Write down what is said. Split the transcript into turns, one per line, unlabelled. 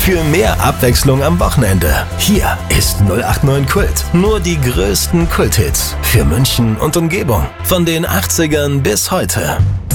für mehr Abwechslung am Wochenende. Hier ist 089 Kult. Nur die größten Kulthits für München und Umgebung. Von den 80ern bis heute.